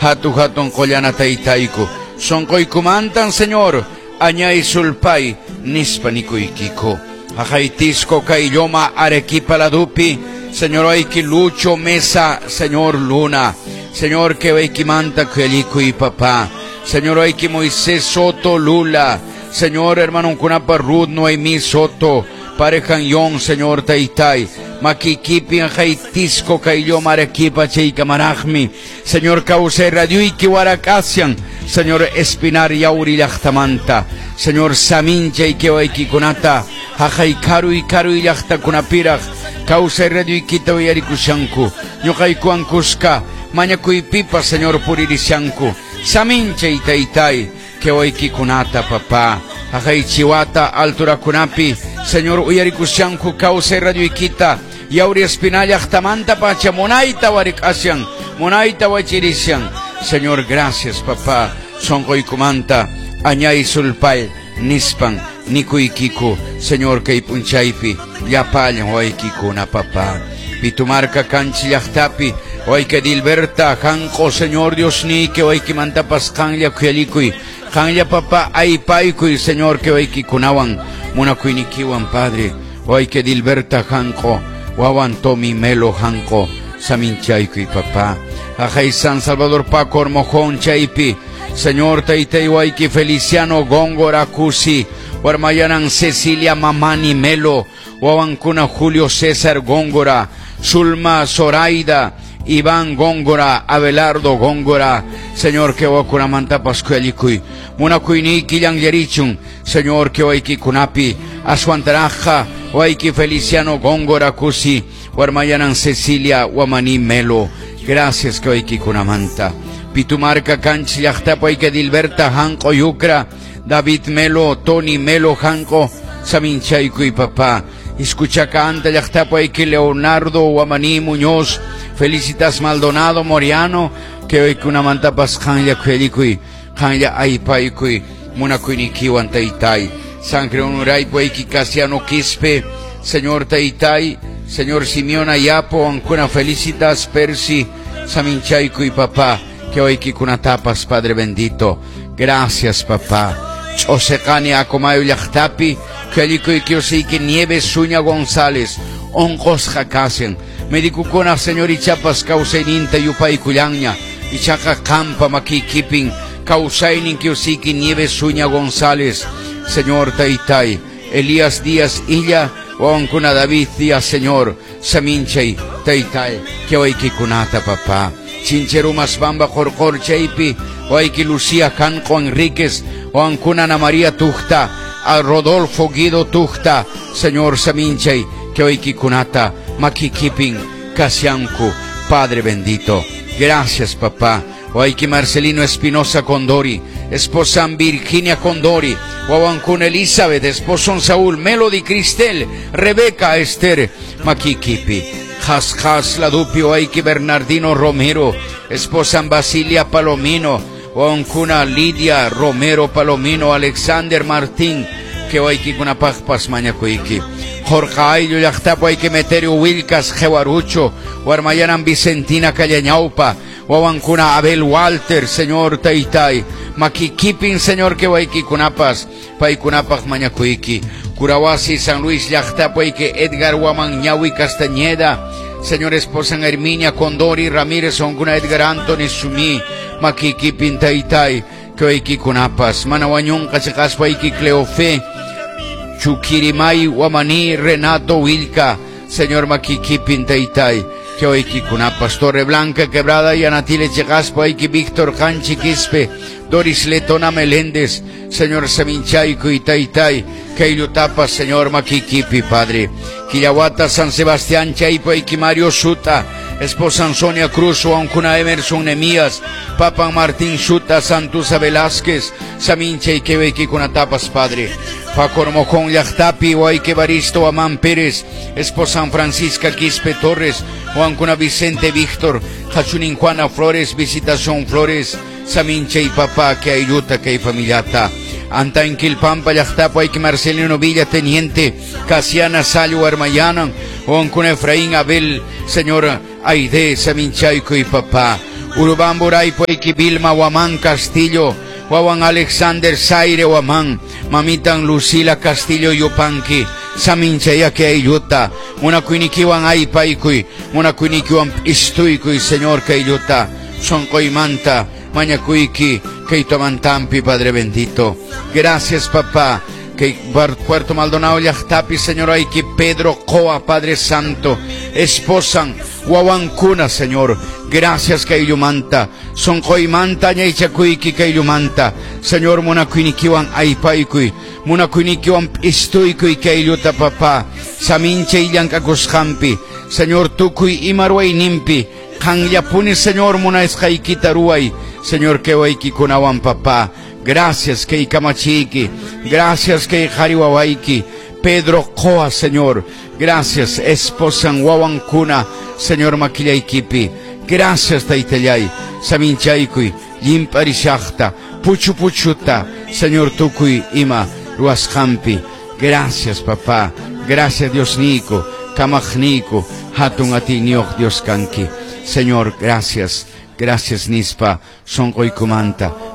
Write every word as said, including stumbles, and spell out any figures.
hatu hatun collana taytayku sonqoykumantan Señor añay sulpay nispa nikuykiko ajaytisco kayloma Arequipa ladupi Señor oiki Lucho Mesa Señor Luna Señor que oiki manta kueliku y papá Señor oiki Moisés Soto Lula Señor hermano kunapa Ruth Noemí Soto parejan yon Señor taytay makikipi ajaytisco kayloma Arequipa chaykamarajmi Señor cause radio iki warakasian Señor Espinar Yauri Yachtamanta Señor Samin Chayke Waiki Kunata Hajay Karu y Karu y Yachta Kunapiraj Causa Radio y Kita Yarikushanku Nyokay Kuankuska Mañakui Pipa Señor Puririshanku Samin Chaytaitai Que Waiki Kunata Papá Hajay Chiwata Altura Kunapi Señor Uyarikushanku Causa Radio y Kita Yauri Espinar Yachtamanta Pacha Monaita Warikasian Monaita Wachirishan Señor, gracias, papá. Songoy kumanta, añay sulpay, nispan, nikuikiku, Señor, kay punchaypi, yapallan, oikikuna, papá. Pitumarca canchi yachtapi, oike dilberta, janko, Señor Dios ni, que oikimanta pascanlia kuelikui, janlia papá, aipaikui, Señor, que oikikunawan, munakuinikiwan, Padre, oike dilberta, janko, wawantomi melo, janko, saminchaikui, papá. Ajay San Salvador Paco Ormojón Chaipi Señor Taitei Waiki Feliciano Góngora Cusi Warmayanan Cecilia Mamani Melo Wawancuna Julio César Góngora Zulma Zoraida Iván Góngora Abelardo Góngora Señor que wakuna manta pascuelikui Munakuini Kilang Yerichun Señor que waiki kunapi Aswantaraja Waiki Feliciano Góngora Cusi Warmayanan Cecilia Wamani Melo Gracias que hoy Kikunamanta. Pitumarca Canchi Yachtapo y que Dilberta Janco Yucra, David Melo, Tony Melo Janco, Saminchaiku y papá. Escucha canta Yachtapo y que Leonardo Guamaní Muñoz, Felicitas Maldonado Moriano, que hoy Kunamanta Pas Hanya Kuelikui, Hanya Aipaikui, Munakuinikiwan Taitai, Sangre Unuray Poiki Casiano Quispe, Señor Taitai, Señor Simeón Ayapo, Ancuna Felicitas Persi, Saminchaiku y papá, que hoy Kikuna tapas, Padre bendito. Gracias, papá. Chosekani Akomayo Yachtapi, que alico y que osiki Nieves Suña González, Oncos Jacasian, Medicukona Señor Ichapas, Causeninta Yupai Cuyaña, Ichaca Campa Maki Kiping, Causainin que osiki Nieves Suña González, Señor Taitai, Elías Díaz Illa, Oancuna David Díaz, Señor, Saminchay, Taitai, que hoy Kikunata, papá. Chincherumas Bamba Jorjor Cheipi, Oaiki Lucía Canco Enríquez, Oancuna Ana María Tuchta, a Rodolfo Guido Tuchta, Señor Saminchay, que hoy Kikunata, Maki Kiping, Casiancu, Padre bendito. Gracias, papá. Oaiki Marcelino Espinosa Condori, esposa Virginia Condori, Oancun Elizabeth, esposo Saúl, Melody Cristel, Rebeca Esther, Makikipi, Has Has Ladupi, Oaiki Bernardino Romero, esposa Basilia Palomino, Oancuna Lidia Romero Palomino, Alexander Martín, que Oaiki Kunapajpas Mañacuiki, Jorge Ayllo Yachtapo, Oaiki Meterio Wilcas, Jewarucho, Guarmayanan Vicentina Callañaupa, Oancuna Abel Walter, Señor Taitai, Makikipin, Señor que Waiki Kunapas, Paikunapas Mañacuiki, Curawasi, San Luis Yachtapo, Edgar Guamanñahui Castañeda, Señor esposa Herminia Condori Ramírez, Oncuna Edgar Anthony Sumi, Makikipin Taitai, que Waiki Kunapas, Manawañón Cachakas Waiki Cleofe, Chuquirimay Guamaní Renato Wilca, Señor Makikipin Taitai, que hoy Kikunapas, Torre Blanca Quebrada y Anatile Chegaspo, Aiki Víctor Hanchi Quispe, Doris Letona Meléndez, Señor Saminchaico y Taitai, que Ilutapas, Señor Makikipi, Padre, Quillahuata, San Sebastián Chaipo, Aiki Mario Suta, esposa Ansonia Cruz, Oancuna Emerson Nemías, Papa Martín Suta, Santusa Velázquez, Samincha y que Kunatapas, Padre, Paco Ormojón Yachtapi, Oaike Baristo Amán Pérez, esposa San Francisca Quispe Torres, Oancuna Vicente Víctor, Hachunin Juana Flores, Visitación Flores, Samincha y papá, que ayuda, que hay familiata. Anta en Quilpampa, Yachtapo, Aike Marcelino Villa Teniente, Casiana Salio Armayana, Oancuna Efraín Abel, Señor Aide, Saminchaico y papá. Urubamburay poiki Vilma Waman Castillo, Wawan Alexander Zaire Waman, Mamitang Lucila Castillo Yupanki, Saminchaya que ayuta, una kuinikiwan ay paikuy, una kuinikiwan istuikuy, Señor que ayuta, son manta, mañakuiki, que tomantampi, Padre bendito. Gracias, papá. Que Puerto Maldonado Yachtapi, Señor, hay que Pedro Coa, Padre Santo, esposan, Wawancuna, Señor, gracias que manta, son coimanta, ñaichakuiki que manta, Señor, monakuinikiwan aipaikui, monakuinikiwan istuikui que ayuta, papá, saminche illankakushampi, Señor, tukui imaruay nimpi, kan yapuni, Señor, mona escaikitaruay, Señor, que waiki kunawan, papá. Gracias que Ikamachiki, gracias que Hariwawaiki, Pedro Coa, Señor, gracias, esposan Wawancuna, Señor Maquillaikipi, gracias Taitayay, Saminchaikui, Yimparishachta, Puchu Puchuta, Señor Tukui, Ima, Ruashampi, gracias papá, gracias Dios Nico, Kamachnico, Hatun Atinioch Dios Kanki, Señor, gracias, gracias Nispa, Sonkoikumanta.